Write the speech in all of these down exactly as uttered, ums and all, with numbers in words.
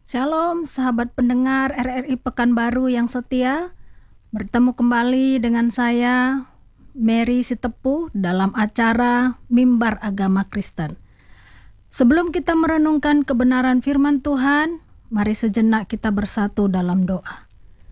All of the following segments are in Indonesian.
Shalom sahabat pendengar R R I Pekanbaru yang setia. Bertemu kembali dengan saya Mary Sitepu dalam acara Mimbar Agama Kristen. Sebelum kita merenungkan kebenaran firman Tuhan, mari sejenak kita bersatu dalam doa.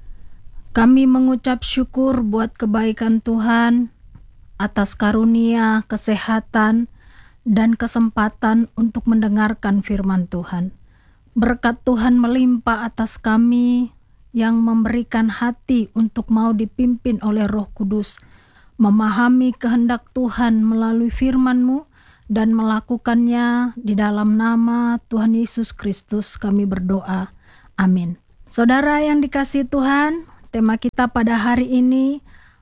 Kami mengucap syukur buat kebaikan Tuhan atas karunia, kesehatan, dan kesempatan untuk mendengarkan firman Tuhan. Berkat Tuhan melimpah atas kami yang memberikan hati untuk mau dipimpin oleh Roh Kudus, memahami kehendak Tuhan melalui firman-Mu dan melakukannya di dalam nama Tuhan Yesus Kristus kami berdoa. Amin. Saudara yang dikasihi Tuhan, tema kita pada hari ini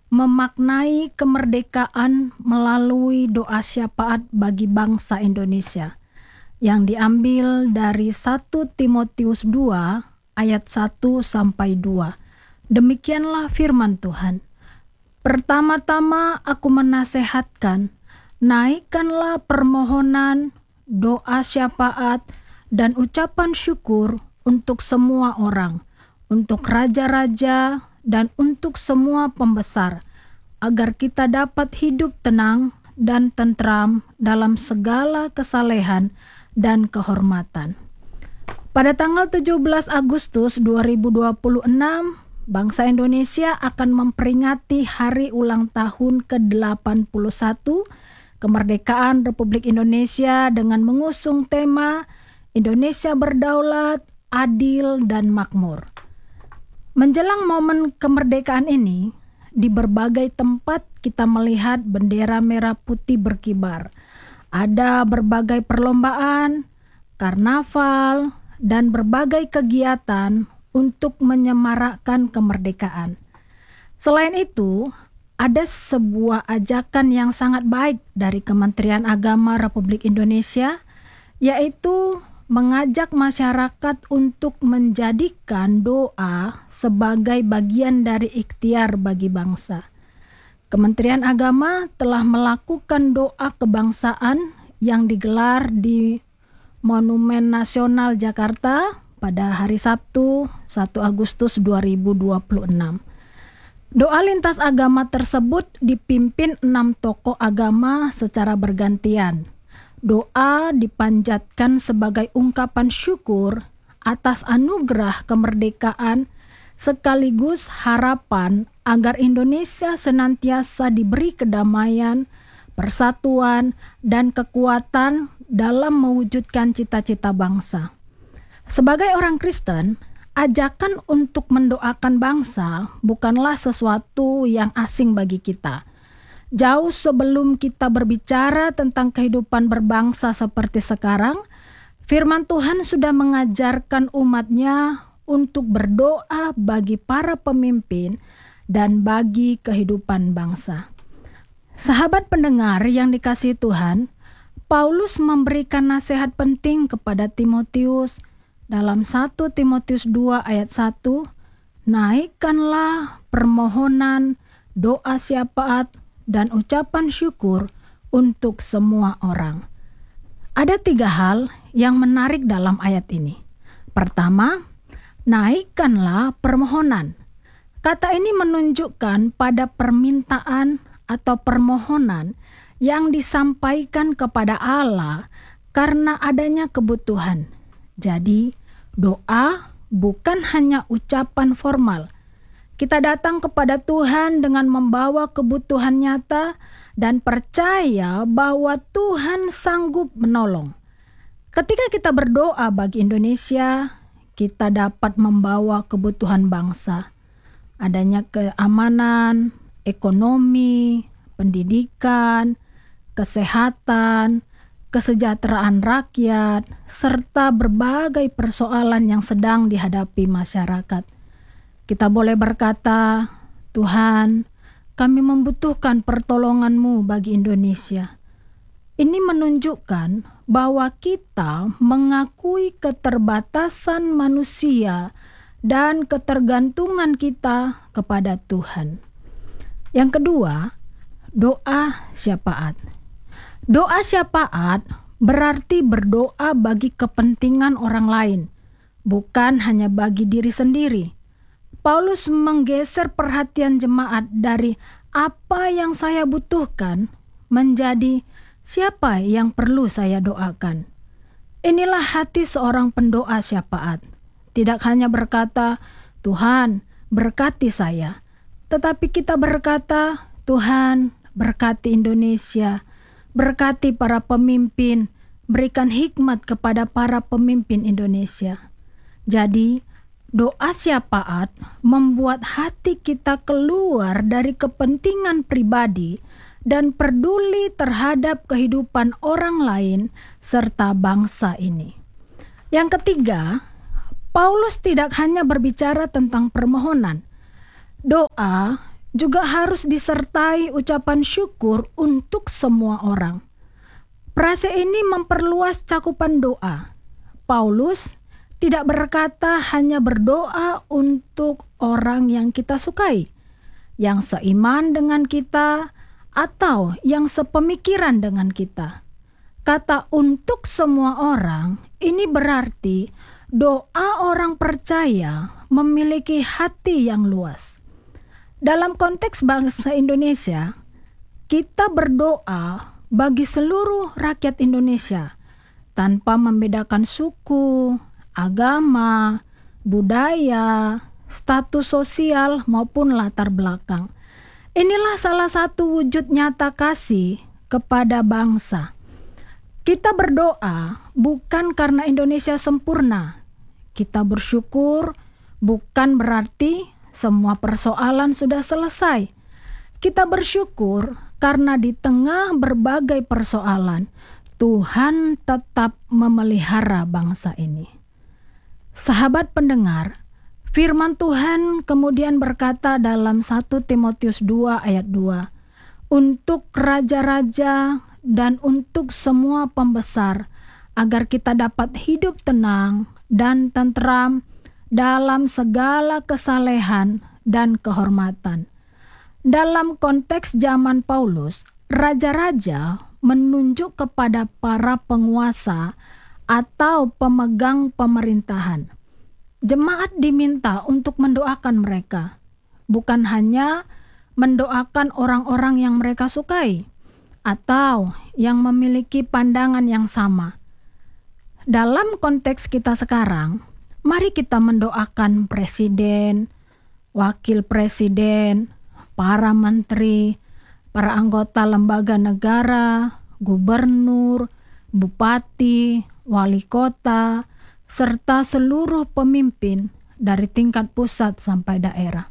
memaknai kemerdekaan melalui doa syafaat bagi bangsa Indonesia, yang diambil dari satu Timotius dua ayat satu sampai dua. Demikianlah firman Tuhan. Pertama-tama aku menasehatkan, naikkanlah permohonan, doa syafaat, dan ucapan syukur untuk semua orang, untuk raja-raja, dan untuk semua pembesar, agar kita dapat hidup tenang dan tentram dalam segala kesalehan dan kehormatan. Pada tanggal tujuh belas Agustus dua ribu dua puluh enam, bangsa Indonesia akan memperingati hari ulang tahun ke delapan puluh satu kemerdekaan Republik Indonesia dengan mengusung tema Indonesia Berdaulat, Adil, dan Makmur. Menjelang momen kemerdekaan ini, di berbagai tempat kita melihat bendera merah putih berkibar. Ada berbagai perlombaan, karnaval, dan berbagai kegiatan untuk menyemarakkan kemerdekaan. Selain itu, ada sebuah ajakan yang sangat baik dari Kementerian Agama Republik Indonesia, yaitu mengajak masyarakat untuk menjadikan doa sebagai bagian dari ikhtiar bagi bangsa. Kementerian Agama telah melakukan doa kebangsaan yang digelar di Monumen Nasional Jakarta pada hari Sabtu satu Agustus dua ribu dua puluh enam. Doa lintas agama tersebut dipimpin enam tokoh agama secara bergantian. Doa dipanjatkan sebagai ungkapan syukur atas anugerah kemerdekaan sekaligus harapan agar Indonesia senantiasa diberi kedamaian, persatuan, dan kekuatan dalam mewujudkan cita-cita bangsa. Sebagai orang Kristen, ajakan untuk mendoakan bangsa bukanlah sesuatu yang asing bagi kita. Jauh sebelum kita berbicara tentang kehidupan berbangsa seperti sekarang, firman Tuhan sudah mengajarkan umat-Nya untuk berdoa bagi para pemimpin dan bagi kehidupan bangsa. Sahabat pendengar yang dikasihi Tuhan, Paulus memberikan nasihat penting kepada Timotius dalam satu Timotius dua ayat satu, naikkanlah permohonan, doa syafaat, dan ucapan syukur untuk semua orang. Ada tiga hal yang menarik dalam ayat ini. Pertama, naikkanlah permohonan. Kata ini menunjukkan pada permintaan atau permohonan yang disampaikan kepada Allah karena adanya kebutuhan. Jadi, doa bukan hanya ucapan formal. Kita datang kepada Tuhan dengan membawa kebutuhan nyata dan percaya bahwa Tuhan sanggup menolong. Ketika kita berdoa bagi Indonesia, kita dapat membawa kebutuhan bangsa. Adanya keamanan, ekonomi, pendidikan, kesehatan, kesejahteraan rakyat, serta berbagai persoalan yang sedang dihadapi masyarakat. Kita boleh berkata, Tuhan, kami membutuhkan pertolongan-Mu bagi Indonesia. Ini menunjukkan bahwa kita mengakui keterbatasan manusia dan ketergantungan kita kepada Tuhan. Yang kedua, doa syafaat. Doa syafaat berarti berdoa bagi kepentingan orang lain, bukan hanya bagi diri sendiri. Paulus menggeser perhatian jemaat dari apa yang saya butuhkan menjadi siapa yang perlu saya doakan. Inilah hati seorang pendoa syafaat. Tidak hanya berkata, Tuhan berkati saya, tetapi kita berkata, Tuhan berkati Indonesia, berkati para pemimpin, berikan hikmat kepada para pemimpin Indonesia. Jadi, doa syafaat membuat hati kita keluar dari kepentingan pribadi dan peduli terhadap kehidupan orang lain serta bangsa ini. Yang ketiga, Paulus tidak hanya berbicara tentang permohonan. Doa juga harus disertai ucapan syukur untuk semua orang. Frase ini memperluas cakupan doa. Paulus tidak berkata hanya berdoa untuk orang yang kita sukai, yang seiman dengan kita, atau yang sepemikiran dengan kita. Kata untuk semua orang ini berarti doa orang percaya memiliki hati yang luas. Dalam konteks bangsa Indonesia, kita berdoa bagi seluruh rakyat Indonesia tanpa membedakan suku, agama, budaya, status sosial maupun latar belakang. Inilah salah satu wujud nyata kasih kepada bangsa. Kita berdoa bukan karena Indonesia sempurna. Kita bersyukur bukan berarti semua persoalan sudah selesai. Kita bersyukur karena di tengah berbagai persoalan, Tuhan tetap memelihara bangsa ini. Sahabat pendengar, firman Tuhan kemudian berkata dalam satu Timotius dua ayat dua, untuk raja-raja dan untuk semua pembesar, agar kita dapat hidup tenang dan tentram dalam segala kesalehan dan kehormatan. Dalam konteks zaman Paulus, raja-raja menunjuk kepada para penguasa atau pemegang pemerintahan. Jemaat diminta untuk mendoakan mereka, bukan hanya mendoakan orang-orang yang mereka sukai atau yang memiliki pandangan yang sama. Dalam konteks kita sekarang, mari kita mendoakan presiden, wakil presiden, para menteri, para anggota lembaga negara, gubernur, bupati, wali kota, serta seluruh pemimpin dari tingkat pusat sampai daerah.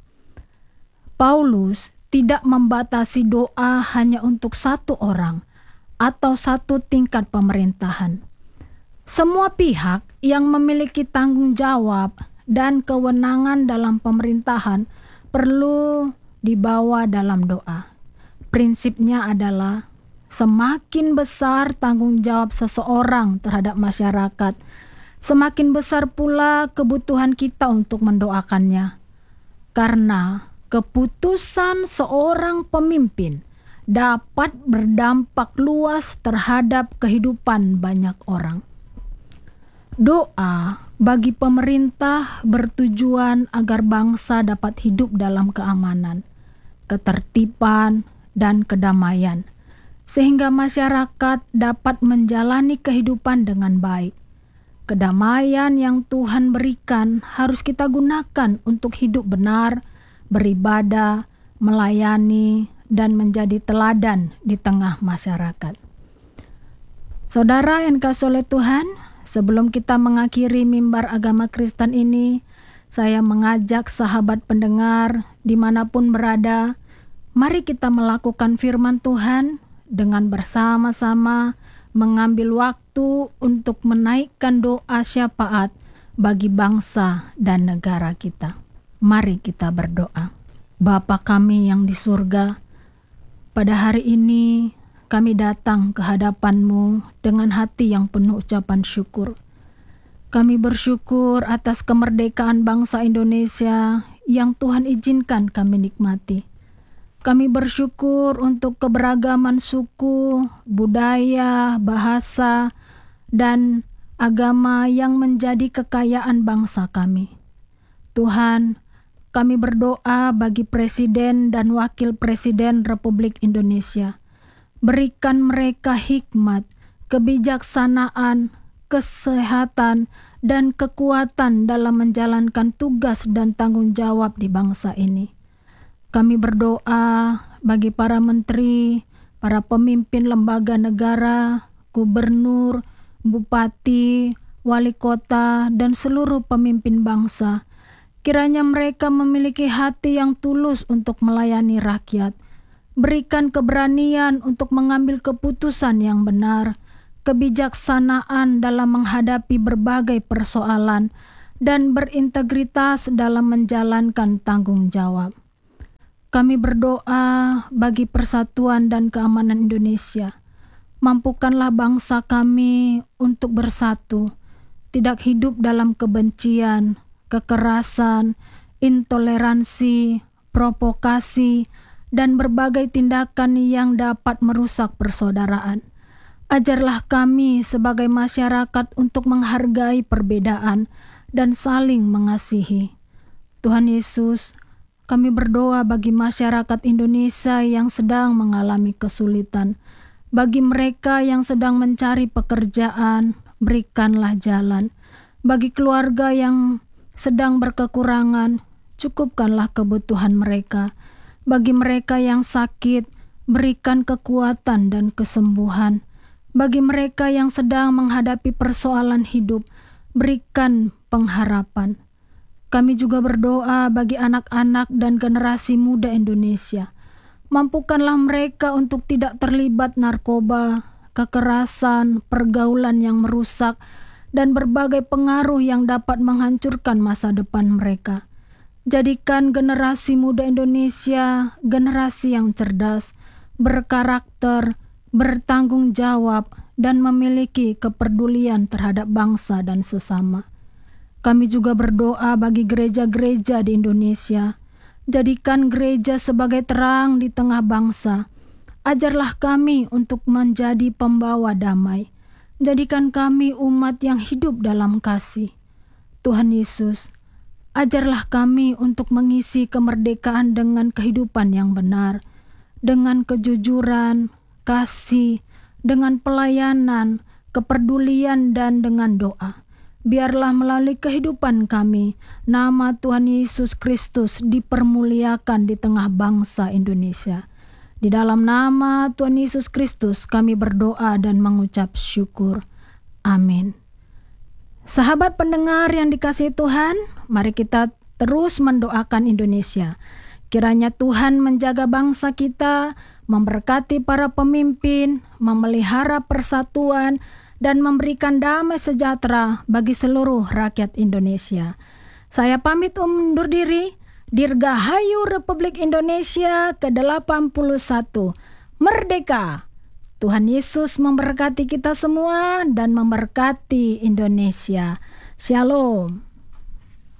Paulus tidak membatasi doa hanya untuk satu orang atau satu tingkat pemerintahan. Semua pihak yang memiliki tanggung jawab dan kewenangan dalam pemerintahan perlu dibawa dalam doa. Prinsipnya adalah semakin besar tanggung jawab seseorang terhadap masyarakat, semakin besar pula kebutuhan kita untuk mendoakannya. Karena keputusan seorang pemimpin dapat berdampak luas terhadap kehidupan banyak orang. Doa bagi pemerintah bertujuan agar bangsa dapat hidup dalam keamanan, ketertiban, dan kedamaian, sehingga masyarakat dapat menjalani kehidupan dengan baik. Kedamaian yang Tuhan berikan harus kita gunakan untuk hidup benar, beribadah, melayani, dan menjadi teladan di tengah masyarakat. Saudara yang dikasihi oleh Tuhan, sebelum kita mengakhiri mimbar agama Kristen ini, saya mengajak sahabat pendengar dimanapun berada, mari kita melakukan firman Tuhan dengan bersama-sama mengambil waktu untuk menaikkan doa syafaat bagi bangsa dan negara kita. Mari kita berdoa. Bapa kami yang di surga, pada hari ini kami datang ke hadapan-Mu dengan hati yang penuh ucapan syukur. Kami bersyukur atas kemerdekaan bangsa Indonesia yang Tuhan izinkan kami nikmati. Kami bersyukur untuk keberagaman suku, budaya, bahasa, dan agama yang menjadi kekayaan bangsa kami. Tuhan, kami berdoa bagi Presiden dan Wakil Presiden Republik Indonesia. Berikan mereka hikmat, kebijaksanaan, kesehatan, dan kekuatan dalam menjalankan tugas dan tanggung jawab di bangsa ini. Kami berdoa bagi para menteri, para pemimpin lembaga negara, gubernur, bupati, wali kota, dan seluruh pemimpin bangsa. Kiranya mereka memiliki hati yang tulus untuk melayani rakyat. Berikan keberanian untuk mengambil keputusan yang benar, kebijaksanaan dalam menghadapi berbagai persoalan, dan berintegritas dalam menjalankan tanggung jawab. Kami berdoa bagi persatuan dan keamanan Indonesia. Mampukanlah bangsa kami untuk bersatu, tidak hidup dalam kebencian, kekerasan, intoleransi, provokasi, dan berbagai tindakan yang dapat merusak persaudaraan. Ajarlah kami sebagai masyarakat untuk menghargai perbedaan dan saling mengasihi. Tuhan Yesus, kami berdoa bagi masyarakat Indonesia yang sedang mengalami kesulitan. Bagi mereka yang sedang mencari pekerjaan, berikanlah jalan. Bagi keluarga yang sedang berkekurangan, cukupkanlah kebutuhan mereka. Bagi mereka yang sakit, berikan kekuatan dan kesembuhan. Bagi mereka yang sedang menghadapi persoalan hidup, berikan pengharapan. Kami juga berdoa bagi anak-anak dan generasi muda Indonesia. Mampukanlah mereka untuk tidak terlibat narkoba, kekerasan, pergaulan yang merusak, dan berbagai pengaruh yang dapat menghancurkan masa depan mereka. Jadikan generasi muda Indonesia generasi yang cerdas, berkarakter, bertanggung jawab, dan memiliki kepedulian terhadap bangsa dan sesama. Kami juga berdoa bagi gereja-gereja di Indonesia. Jadikan gereja sebagai terang di tengah bangsa. Ajarlah kami untuk menjadi pembawa damai. Jadikan kami umat yang hidup dalam kasih. Tuhan Yesus, ajarlah kami untuk mengisi kemerdekaan dengan kehidupan yang benar, dengan kejujuran, kasih, dengan pelayanan, kepedulian, dan dengan doa. Biarlah melalui kehidupan kami, nama Tuhan Yesus Kristus dipermuliakan di tengah bangsa Indonesia. Di dalam nama Tuhan Yesus Kristus kami berdoa dan mengucap syukur. Amin. Sahabat pendengar yang dikasihi Tuhan, mari kita terus mendoakan Indonesia. Kiranya Tuhan menjaga bangsa kita, memberkati para pemimpin, memelihara persatuan, dan memberikan damai sejahtera bagi seluruh rakyat Indonesia. Saya pamit undur diri. Dirgahayu Republik Indonesia ke delapan puluh satu. Merdeka! Tuhan Yesus memberkati kita semua dan memberkati Indonesia. Shalom.